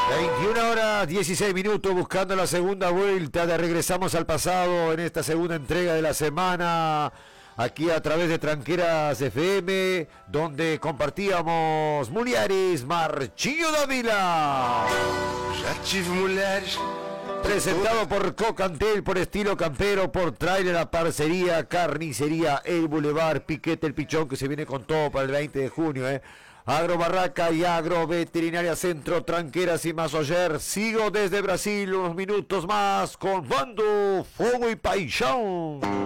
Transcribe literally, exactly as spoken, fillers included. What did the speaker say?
veintiuna horas dieciséis minutos buscando la segunda vuelta de Regresamos al Pasado en esta segunda entrega de la semana, aquí a través de Tranqueras F M, donde compartíamos Mulheres, Marchinho Dávila. Já tive mulheres. Presentado por Cocantel, por Estilo Campero, por Trailer, la Parcería, Carnicería, El Boulevard, Piquete, el Pichón, que se viene con todo para el veinte de junio, ¿eh? Agro Barraca y Agro Veterinaria Centro, Tranqueras y Masoyer. Sigo desde Brasil unos minutos más con Bando, Fuego y Paixão.